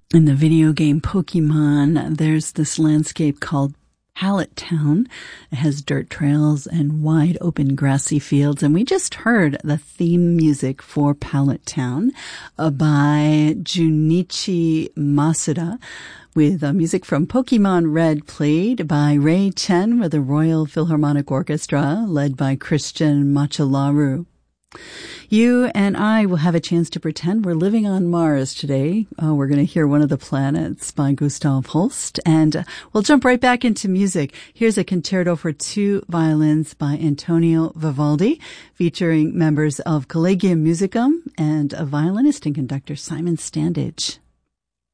In the video game Pokemon, there's this landscape called Pallet Town. It has dirt trails and wide open grassy fields. And we just heard the theme music for Pallet Town by Junichi Masuda, with music from Pokemon Red played by Ray Chen with the Royal Philharmonic Orchestra, led by Christian Machalaru. You and I will have a chance to pretend we're living on Mars today. We're going to hear One of the Planets by Gustav Holst, and we'll jump right back into music. Here's a concerto for two violins by Antonio Vivaldi, featuring members of Collegium Musicum and a violinist and conductor Simon Standage.